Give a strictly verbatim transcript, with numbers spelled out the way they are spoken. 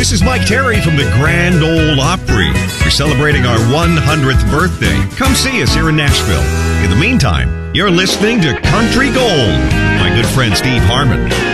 This is Mike Terry from the Grand Ole Opry. We're celebrating our one hundredth birthday. Come see us here in Nashville. In the meantime, you're listening to Country Gold. My good friend Steve Harmon.